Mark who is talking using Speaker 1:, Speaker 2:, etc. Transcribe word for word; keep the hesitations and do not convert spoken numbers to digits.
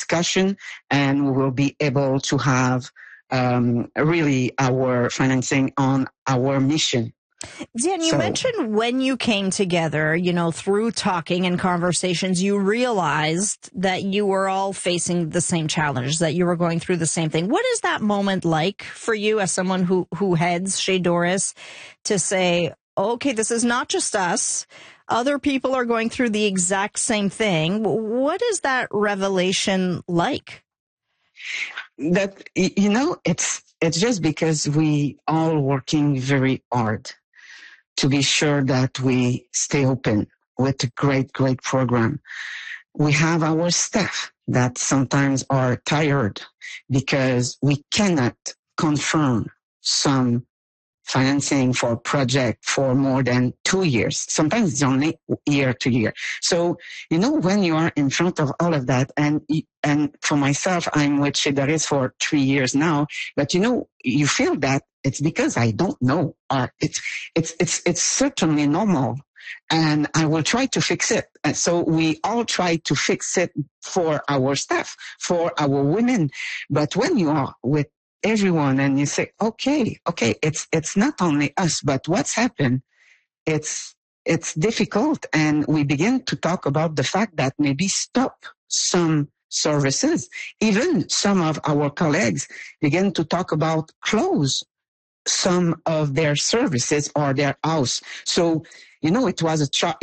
Speaker 1: discussion, and we will be able to have um, really our financing on our mission.
Speaker 2: Dan, you
Speaker 1: So,
Speaker 2: mentioned when you came together, you know, through talking and conversations, you realized that you were all facing the same challenges, that you were going through the same thing. What is that moment like for you as someone who, who heads Chez Doris to say, okay, this is not just us. Other people are going through the exact same thing. What is that revelation like?
Speaker 1: That, you know, it's, it's just because we all working very hard to be sure that we stay open with a great, great program. We have our staff that sometimes are tired because we cannot confirm some financing for a project for more than two years. Sometimes it's only year to year. So, you know, when you are in front of all of that, and and for myself, I'm with Chez Doris for three years now, but you know, you feel that it's because I don't know. Uh, it's, it's, it's, it's certainly normal. And I will try to fix it. And so we all try to fix it for our staff, for our women. But when you are with everyone and you say, okay, okay, it's, it's not only us, but what's happened, it's, it's difficult. And we begin to talk about the fact that maybe stop some services. Even some of our colleagues begin to talk about close some of their services or their house. So, you know, it was a,